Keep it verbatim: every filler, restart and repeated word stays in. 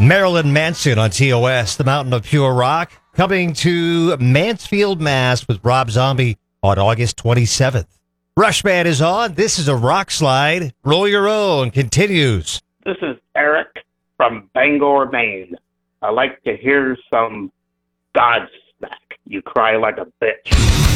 Marilyn Manson on T O S, the Mountain of Pure Rock, coming to Mansfield, Mass. with Rob Zombie on August twenty-seventh. Rush Band is on. This is a rock slide. Roll your own continues. This is Eric from Bangor, Maine. I like to hear some Godsmack. You cry like a bitch.